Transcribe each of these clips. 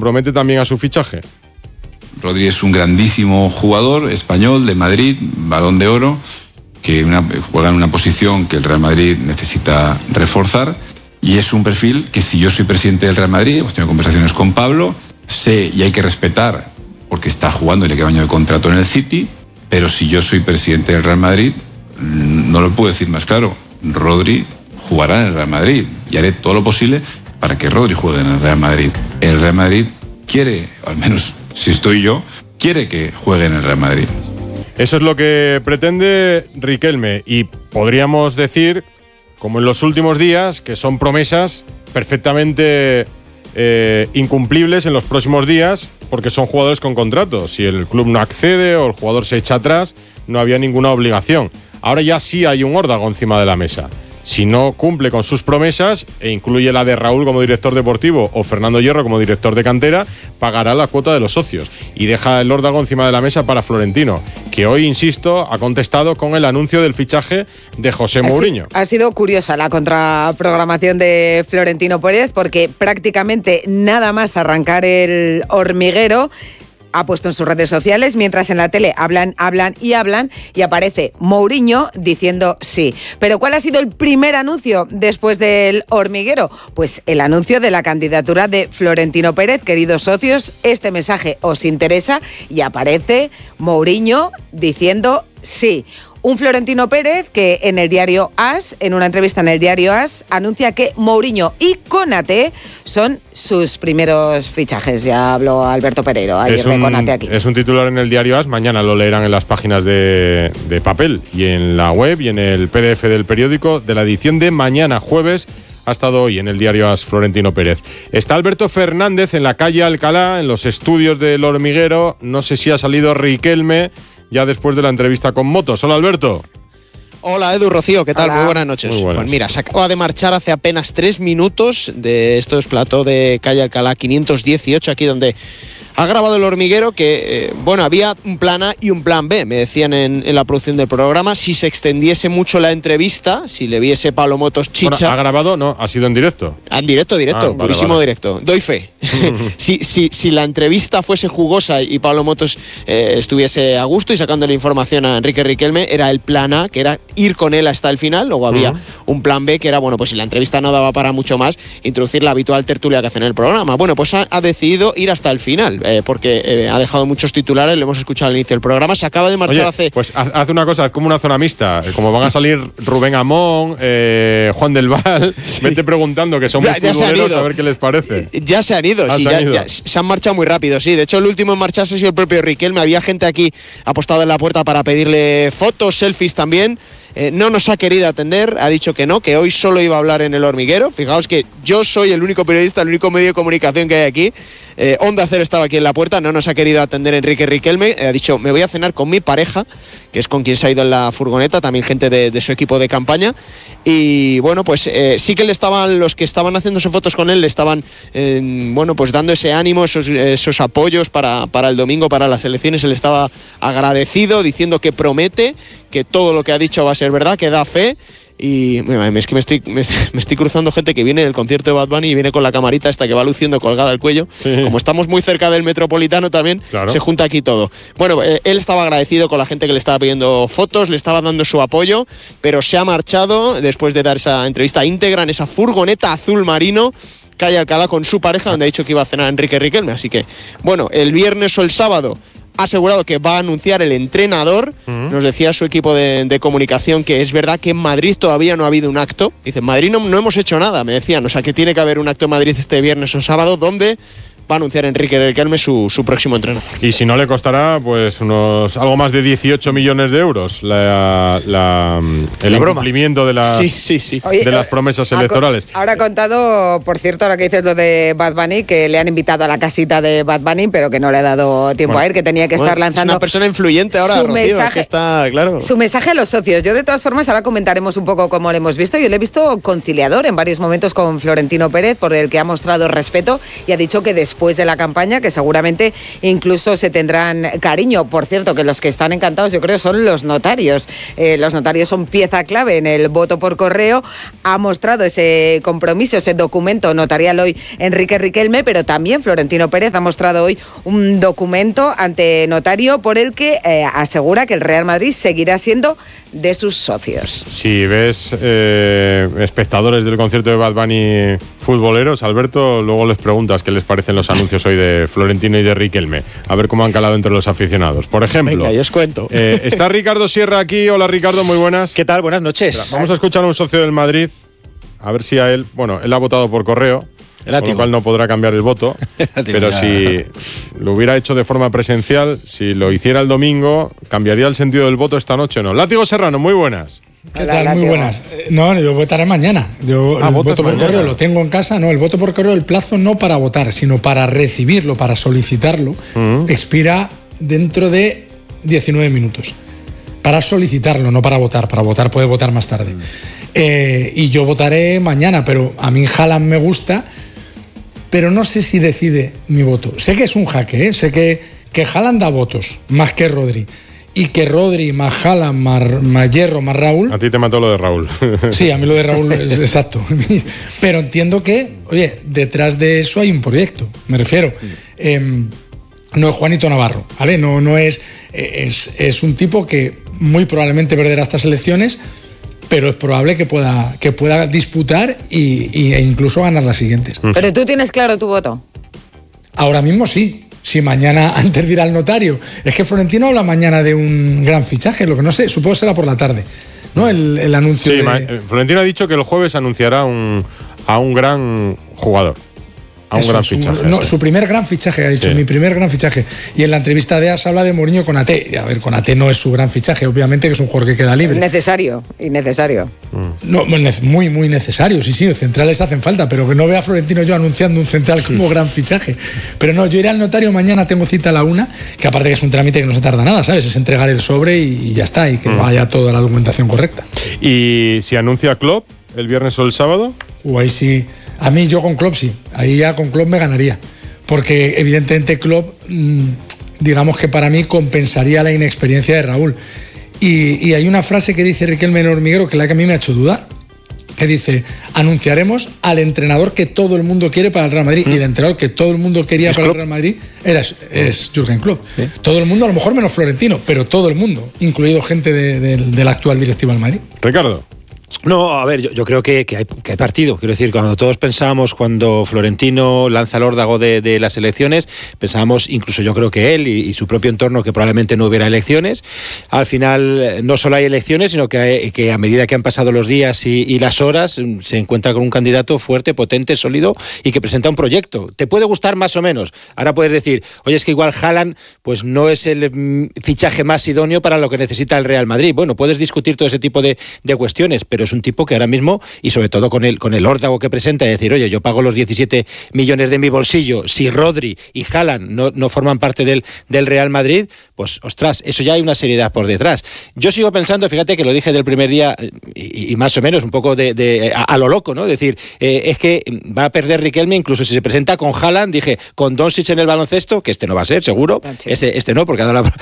compromete también a su fichaje. Rodri es un grandísimo jugador español de Madrid, Balón de Oro, que juega en una posición que el Real Madrid necesita reforzar, y es un perfil que, si yo soy presidente del Real Madrid, hemos tenido conversaciones con Pablo, sé y hay que respetar porque está jugando y le queda un año de contrato en el City, pero si yo soy presidente del Real Madrid, no lo puedo decir más claro, Rodri jugará en el Real Madrid y haré todo lo posible para que Rodri juegue en el Real Madrid. El Real Madrid quiere, al menos si estoy yo, quiere que juegue en el Real Madrid. Eso es lo que pretende Riquelme, y podríamos decir, como en los últimos días, que son promesas perfectamente incumplibles en los próximos días, porque son jugadores con contrato. Si el club no accede o el jugador se echa atrás, no había ninguna obligación. Ahora ya sí hay un órdago encima de la mesa. Si no cumple con sus promesas, e incluye la de Raúl como director deportivo o Fernando Hierro como director de cantera, pagará la cuota de los socios. Y deja el órdago encima de la mesa para Florentino, que hoy, insisto, ha contestado con el anuncio del fichaje de José Mourinho. Ha sido curiosa la contraprogramación de Florentino Pérez, porque prácticamente nada más arrancar el hormiguero, ha puesto en sus redes sociales, mientras en la tele hablan y aparece Mourinho diciendo sí. Pero ¿cuál ha sido el primer anuncio después del hormiguero? Pues el anuncio de la candidatura de Florentino Pérez. Queridos socios, este mensaje os interesa, y aparece Mourinho diciendo sí. Un Florentino Pérez que en el diario AS, en una entrevista en el diario AS, anuncia que Mourinho y Konaté son sus primeros fichajes. Ya habló Alberto Pereiro ayer de Konaté aquí. Es un titular en el diario AS, mañana lo leerán en las páginas de papel y en la web y en el PDF del periódico de la edición de mañana jueves. Ha estado hoy en el diario AS Florentino Pérez. Está Alberto Fernández en la calle Alcalá, en los estudios del hormiguero. No sé si ha salido Riquelme ya después de la entrevista con Motos. Hola, Alberto. Hola, Edu, Rocío, ¿qué tal? Hola. Muy buenas noches. Muy buenas. Pues mira, se acaba de marchar hace apenas 3 minutos de estos plató de calle Alcalá 518, aquí donde ha grabado el hormiguero, que, había un plan A y un plan B, me decían en la producción del programa. Si se extendiese mucho la entrevista, si le viese Pablo Motos chicha... Bueno, ¿ha grabado? No, ha sido en directo. En directo, purísimo directo. Doy fe. Si la entrevista fuese jugosa y Pablo Motos estuviese a gusto y sacándole información a Enrique Riquelme, era el plan A, que era ir con él hasta el final. Luego había un plan B, que era, pues si la entrevista no daba para mucho más, introducir la habitual tertulia que hacen en el programa. Bueno, pues ha decidido ir hasta el final, porque ha dejado muchos titulares, lo hemos escuchado al inicio del programa. Se acaba de marchar Pues haz una cosa, haz como una zona mixta. Como van a salir Rubén Amón, Juan del Val, vete preguntando, que son muy futboleros, a ver qué les parece. Ya se han ido, se han marchado muy rápido, sí. De hecho, el último en marcharse ha sido el propio Riquelme. Había gente aquí apostado en la puerta para pedirle fotos, selfies también. No nos ha querido atender, ha dicho que no, que hoy solo iba a hablar en el hormiguero. Fijaos que yo soy el único periodista, el único medio de comunicación que hay aquí. Onda Cero estaba aquí en la puerta, no nos ha querido atender Enrique Riquelme. Ha dicho, me voy a cenar con mi pareja, que es con quien se ha ido en la furgoneta, también gente de su equipo de campaña. Y bueno, pues sí que los que estaban haciéndose fotos con él le estaban pues dando ese ánimo, esos apoyos para el domingo, para las elecciones. Él estaba agradecido, diciendo que promete, que todo lo que ha dicho va a ser verdad, que da fe. Y es que me estoy cruzando gente que viene del concierto de Bad Bunny y viene con la camarita esta que va luciendo colgada al cuello. Sí. Como estamos muy cerca del Metropolitano también, claro, se junta aquí todo. Bueno, él estaba agradecido con la gente que le estaba pidiendo fotos, le estaba dando su apoyo, pero se ha marchado después de dar esa entrevista íntegra en esa furgoneta azul marino, calle Alcalá, con su pareja, donde ha dicho que iba a cenar Enrique Riquelme. Así que, bueno, el viernes o el sábado ha asegurado que va a anunciar el entrenador. Nos decía su equipo de comunicación que es verdad que en Madrid todavía no ha habido un acto. Dice, en Madrid no hemos hecho nada, me decían. O sea, que tiene que haber un acto en Madrid este viernes o sábado donde va a anunciar Enrique Riquelme su próximo entrenador. Y si no, le costará pues algo más de 18 millones de euros el incumplimiento de las, de las promesas electorales. Ahora ha contado, por cierto, ahora que dices lo de Bad Bunny, que le han invitado a la casita de Bad Bunny, pero que no le ha dado tiempo a ir, que tenía que estar lanzando... Es una persona influyente ahora, su Rocío, mensaje, que está, claro. Su mensaje a los socios. Yo, de todas formas, ahora comentaremos un poco cómo lo hemos visto. Yo le he visto conciliador en varios momentos con Florentino Pérez, por el que ha mostrado respeto y ha dicho que después después de la campaña, que seguramente incluso se tendrán cariño. Por cierto, que los que están encantados, yo creo, son los notarios. Los notarios son pieza clave en el voto por correo. Ha mostrado ese compromiso, ese documento notarial hoy Enrique Riquelme, pero también Florentino Pérez ha mostrado hoy un documento ante notario por el que asegura que el Real Madrid seguirá siendo de sus socios. Si ves espectadores del concierto de Bad Bunny futboleros, Alberto, luego les preguntas qué les parecen los anuncios hoy de Florentino y de Riquelme, a ver cómo han calado entre los aficionados. Por ejemplo, venga, yo os cuento. Está Ricardo Sierra aquí. Hola, Ricardo, muy buenas. ¿Qué tal? Buenas noches. Vamos a escuchar a un socio del Madrid, a ver si a él, bueno, él ha votado por correo, con lo cual no podrá cambiar el voto, pero si lo hubiera hecho de forma presencial, si lo hiciera el domingo, ¿cambiaría el sentido del voto esta noche o no? Látigo Serrano, muy buenas. ¿Qué tal? Muy buenas. No, yo votaré mañana. Yo el voto por correo lo tengo en casa. No, el voto por correo, el plazo no para votar, sino para recibirlo, para solicitarlo, expira dentro de 19 minutos. Para solicitarlo, no para votar. Para votar puede votar más tarde. Y yo votaré mañana, pero a mí Haaland me gusta, pero no sé si decide mi voto. Sé que es un jaque, sé que Haaland da votos, más que Rodri. Y que Rodri, más Haaland, más Hierro, más Raúl... A ti te mató lo de Raúl. Sí, a mí lo de Raúl es exacto. Pero entiendo que, oye, detrás de eso hay un proyecto, me refiero. No es Juanito Navarro, ¿vale? No es un tipo que muy probablemente perderá estas elecciones, pero es probable que pueda disputar e incluso ganar las siguientes. ¿Pero tú tienes claro tu voto? Ahora mismo sí. Si mañana, antes de ir al notario... Es que Florentino habla mañana de un gran fichaje, lo que no sé, supongo será por la tarde, ¿no? El anuncio sí, Florentino ha dicho que el jueves anunciará a un gran jugador. A un gran fichaje. No, su primer gran fichaje, ha dicho, mi primer gran fichaje. Y en la entrevista de AS habla de Mourinho con Ate. A ver, con Ate no es su gran fichaje, obviamente, que es un jugador que queda libre. Innecesario. No, muy, muy necesario. Sí, los centrales hacen falta, pero que no vea a Florentino yo anunciando un central como gran fichaje. Pero no, yo iré al notario mañana, tengo cita a la 1, que aparte que es un trámite que no se tarda nada, ¿sabes? Es entregar el sobre y ya está, y que vaya toda la documentación correcta. ¿Y si anuncia Klopp el viernes o el sábado? Ahí sí. A mí, yo con Klopp sí. Ahí ya con Klopp me ganaría. Porque evidentemente Klopp, digamos que para mí compensaría la inexperiencia de Raúl. Y hay una frase que dice Riquelme en Hormiguero que a mí me ha hecho dudar. Que dice, anunciaremos al entrenador que todo el mundo quiere para el Real Madrid. Y el entrenador que todo el mundo quería para el Real Madrid es Jürgen Klopp. ¿Sí? Todo el mundo, a lo mejor menos Florentino, pero todo el mundo, incluido gente de la actual directiva del Madrid. Ricardo. No, a ver, yo creo que hay partido. Quiero decir, cuando todos pensábamos, cuando Florentino lanza el órdago de las elecciones, pensábamos, incluso yo creo que él y su propio entorno, que probablemente no hubiera elecciones. Al final no solo hay elecciones, sino que a medida que han pasado los días y las horas, se encuentra con un candidato fuerte, potente, sólido y que presenta un proyecto. Te puede gustar más o menos. Ahora puedes decir, oye, es que igual Haaland pues no es el fichaje más idóneo para lo que necesita el Real Madrid. Bueno, puedes discutir todo ese tipo de cuestiones, pero es un tipo que ahora mismo, y sobre todo con el órdago que presenta, es decir, oye, yo pago los 17 millones de mi bolsillo, si Rodri y Haaland no forman parte del Real Madrid, pues ostras, eso ya hay una seriedad por detrás. Yo sigo pensando, fíjate que lo dije del primer día, y más o menos un poco a lo loco, ¿no? Es decir, es que va a perder Riquelme, incluso si se presenta con Haaland, dije, con Doncic en el baloncesto, que este no va a ser, seguro, este no, porque ha dado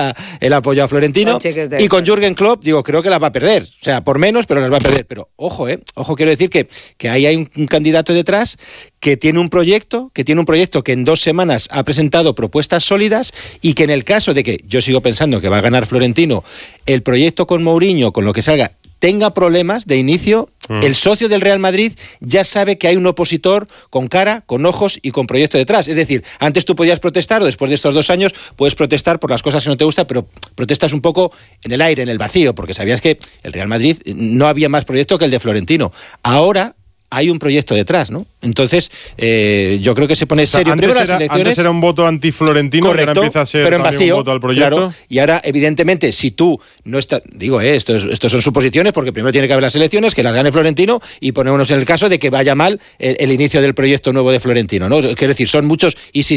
el apoyo a Florentino, y con Jürgen Klopp, digo, creo que la va a perder, o sea, por menos, pero las va a perder. Pero ojo, quiero decir que ahí hay un candidato detrás que tiene un proyecto que en 2 semanas ha presentado propuestas sólidas y que en el caso de que yo sigo pensando que va a ganar Florentino, el proyecto con Mourinho, con lo que salga, tenga problemas de inicio, el socio del Real Madrid ya sabe que hay un opositor con cara, con ojos y con proyecto detrás. Es decir, antes tú podías protestar, o después de estos 2 años puedes protestar por las cosas que no te gustan, pero protestas un poco en el aire, en el vacío, porque sabías que el Real Madrid no había más proyecto que el de Florentino. Ahora hay un proyecto detrás, ¿no? Entonces, yo creo que se pone serio. Antes era un voto anti-florentino, ahora empieza a ser pero en vacío, un voto al proyecto. Claro, y ahora, evidentemente, si tú no estás... Digo, estos son suposiciones, porque primero tiene que haber las elecciones, que las gane Florentino, y ponémonos en el caso de que vaya mal el inicio del proyecto nuevo de Florentino, ¿no? Quiero decir, son muchos,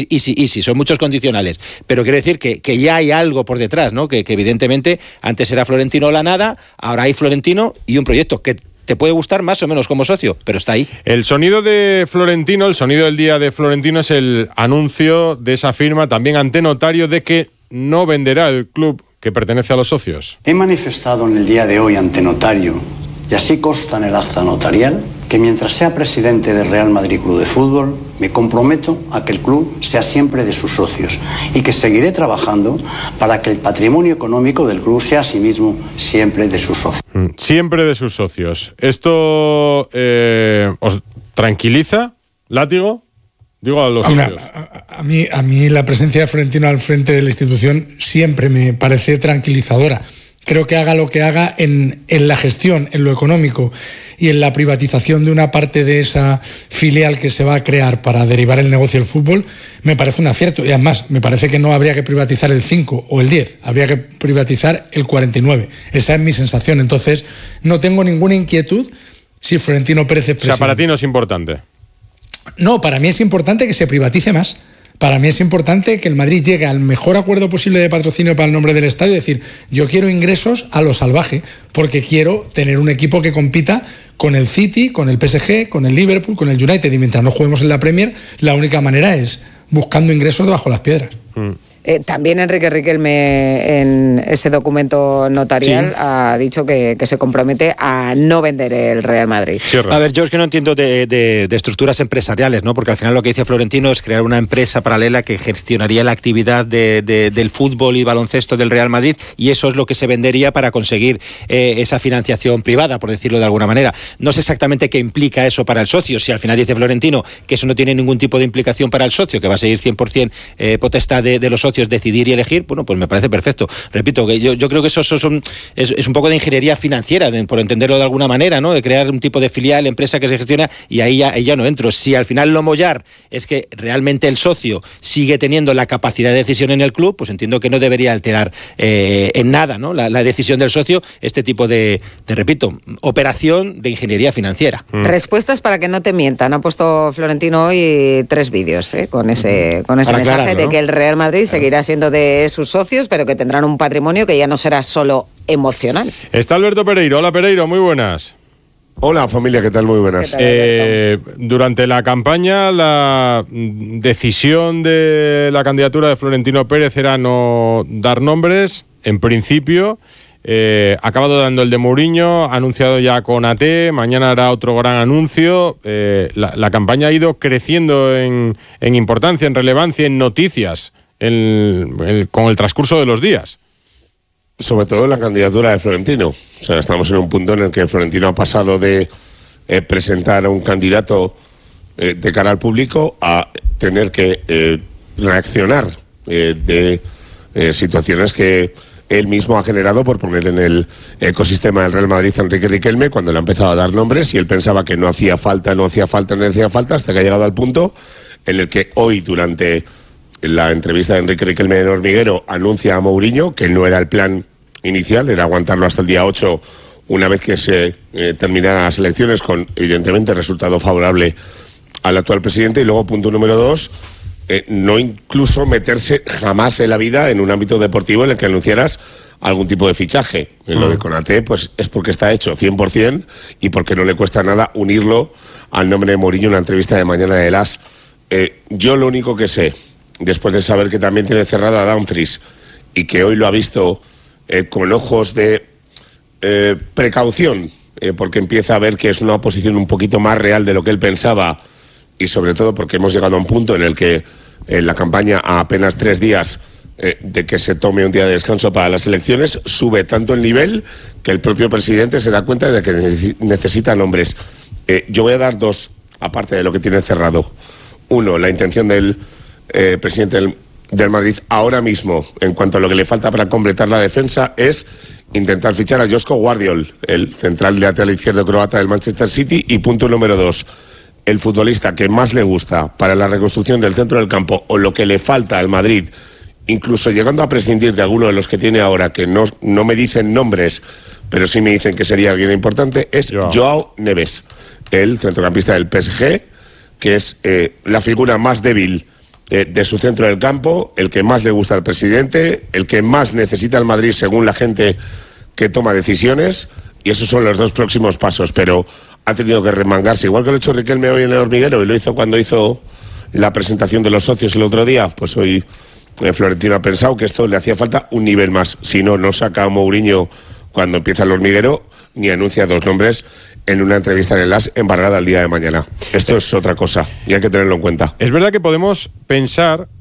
son muchos condicionales, pero quiero decir que ya hay algo por detrás, ¿no? Que evidentemente, antes era Florentino o la nada, ahora hay Florentino y un proyecto que Te puede gustar más o menos como socio, pero está ahí. El sonido de Florentino, el sonido del día de Florentino es el anuncio de esa firma, también ante notario, de que no venderá el club que pertenece a los socios. He manifestado en el día de hoy ante notario, y así consta en el acta notarial, que mientras sea presidente del Real Madrid Club de Fútbol, me comprometo a que el club sea siempre de sus socios y que seguiré trabajando para que el patrimonio económico del club sea asimismo siempre de sus socios. Siempre de sus socios. ¿Esto os tranquiliza, Látigo? Digo a los socios. A mí la presencia de Florentino al frente de la institución siempre me parece tranquilizadora. Creo que haga lo que haga en la gestión, en lo económico y en la privatización de una parte de esa filial que se va a crear para derivar el negocio del fútbol, me parece un acierto. Y además, me parece que no habría que privatizar el 5 o el 10, habría que privatizar el 49. Esa es mi sensación. Entonces, no tengo ninguna inquietud si Florentino Pérez es presidente. O sea, para ti no es importante. No, para mí es importante que se privatice más. Para mí es importante que el Madrid llegue al mejor acuerdo posible de patrocinio para el nombre del estadio. Es decir, yo quiero ingresos a lo salvaje, porque quiero tener un equipo que compita con el City, con el PSG, con el Liverpool, con el United. Y mientras no juguemos en la Premier, la única manera es buscando ingresos debajo de las piedras. También Enrique Riquelme en ese documento notarial ha dicho que se compromete a no vender el Real Madrid. A ver, yo es que no entiendo de estructuras empresariales, ¿no? Porque al final lo que dice Florentino es crear una empresa paralela que gestionaría la actividad del fútbol y baloncesto del Real Madrid, y eso es lo que se vendería para conseguir esa financiación privada, por decirlo de alguna manera. No sé exactamente qué implica eso para el socio. Si al final dice Florentino que eso no tiene ningún tipo de implicación para el socio, que va a seguir 100% potestad de los socios decidir y elegir, bueno, pues me parece perfecto. Repito, que yo creo que eso es un poco de ingeniería financiera, por entenderlo de alguna manera, ¿no? De crear un tipo de filial, empresa que se gestiona, y ahí ya no entro. Si al final lo mollar es que realmente el socio sigue teniendo la capacidad de decisión en el club, pues entiendo que no debería alterar en nada, ¿no? La decisión del socio, este tipo de repito, operación de ingeniería financiera. Respuestas para que no te mientan. Ha puesto Florentino hoy 3 vídeos con ese mensaje de que el Real Madrid seguirá siendo de sus socios, pero que tendrán un patrimonio que ya no será solo emocional. Está Alberto Pereiro. Hola, Pereiro, muy buenas. Hola, familia, ¿qué tal? Muy buenas. Durante la campaña, la decisión de la candidatura de Florentino Pérez era no dar nombres, en principio. Ha acabado dando el de Mourinho, ha anunciado ya con AT, mañana hará otro gran anuncio. La campaña ha ido creciendo en importancia, en relevancia, en noticias, con el transcurso de los días. Sobre todo la candidatura de Florentino. O sea, estamos en un punto en el que Florentino ha pasado de presentar a un candidato de cara al público a tener que reaccionar de situaciones que él mismo ha generado por poner en el ecosistema del Real Madrid a Enrique Riquelme, cuando le ha empezado a dar nombres y él pensaba que no hacía falta, hasta que ha llegado al punto en el que hoy, durante la entrevista de Enrique Riquelme en Hormiguero, anuncia a Mourinho que no era el plan inicial, era aguantarlo hasta el día 8, una vez que se terminaran las elecciones, con evidentemente resultado favorable al actual presidente. Y luego, punto número 2, no incluso meterse jamás en la vida en un ámbito deportivo en el que anunciaras algún tipo de fichaje. En lo de Konaté, pues es porque está hecho 100% y porque no le cuesta nada unirlo al nombre de Mourinho en una entrevista de mañana de AS. Yo lo único que sé, después de saber que también tiene cerrado a Dumfries y que hoy lo ha visto con ojos de precaución, porque empieza a ver que es una oposición un poquito más real de lo que él pensaba, y sobre todo porque hemos llegado a un punto en el que la campaña, a apenas 3 días de que se tome un día de descanso para las elecciones, sube tanto el nivel que el propio presidente se da cuenta de que necesita nombres. Yo voy a dar 2, aparte de lo que tiene cerrado. 1, la intención del presidente del Madrid ahora mismo, en cuanto a lo que le falta para completar la defensa, es intentar fichar a Josko Guardiol, el central lateral izquierdo croata del Manchester City. Y punto número 2, el futbolista que más le gusta para la reconstrucción del centro del campo, o lo que le falta al Madrid, incluso llegando a prescindir de alguno de los que tiene ahora, que no me dicen nombres, pero sí me dicen que sería alguien importante, es Joao Neves, el centrocampista del PSG, que es la figura más débil de su centro del campo, el que más le gusta al presidente, el que más necesita el Madrid según la gente que toma decisiones, y esos son los 2 próximos pasos, pero ha tenido que remangarse, igual que lo ha hecho Riquelme hoy en el hormiguero y lo hizo cuando hizo la presentación de los socios el otro día. Pues hoy Florentino ha pensado que esto le hacía falta un nivel más, si no, no saca a Mourinho cuando empieza el hormiguero ni anuncia 2 nombres en una entrevista en el AS embargada el día de mañana. Esto es otra cosa y hay que tenerlo en cuenta. Es verdad que podemos pensar